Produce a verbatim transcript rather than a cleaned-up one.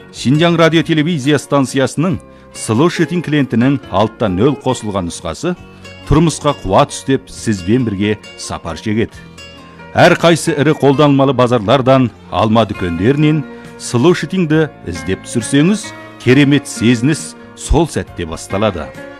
Шинжаң радио телевизия станциясының Слушатель клиентінің алтта нөл қосылған нұсқасы тұрмысқа қуат үстеп сізбен бірге сапар шегеді. Әр қайсы ірі қолданылмалы базарлардан, алма дүкендерінен Слушательді іздеп түсірсеңіз, керемет сезініс сол сәтте басталады.